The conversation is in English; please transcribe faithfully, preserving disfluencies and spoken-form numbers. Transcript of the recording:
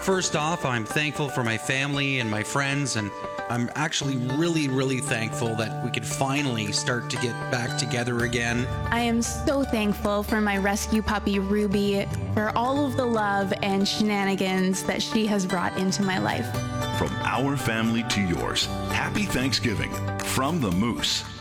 First off, I'm thankful for my family and my friends, and I'm actually really, really thankful that we could finally start to get back together again. I am so thankful for my rescue puppy, Ruby, for all of the love and shenanigans that she has brought into my life. From our family to yours, happy Thanksgiving from the Moose.